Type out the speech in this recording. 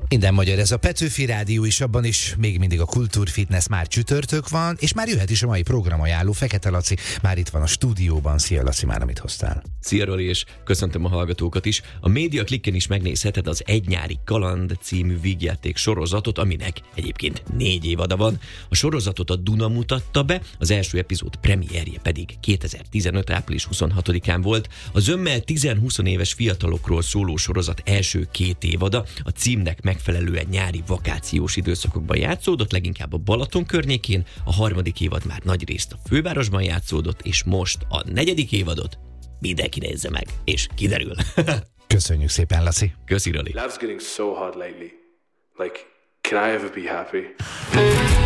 Minden magyar, ez a Petőfi Rádió is, abban is még mindig a Kultúrfitness, már csütörtök van, és már jöhet is a mai programajánló. Fekete Laci már itt van a stúdióban. Szia Laci, már amit hoztál. Szia Roli, és köszöntöm a hallgatókat is. A Média Klikken is megnézheted az Egy nyári kaland című vígjáték sorozatot, aminek egyébként 4 évada van. A sorozatot a Duna mutatta be, az első epizód premierje pedig 2015. április 26-án volt. A zömmel 10-20 éves fiatalokról szóló sorozat első 2 évada a címnek megfelelően nyári vakációs időszakokban játszódott, leginkább a Balaton környékén, a 3. évad már nagyrészt a fővárosban játszódott, és most a 4. évadot mindenki nézze meg, és kiderül. Köszönjük szépen, Laci. Köszi, Roli. Love's getting so hard lately. Like, can I ever be happy?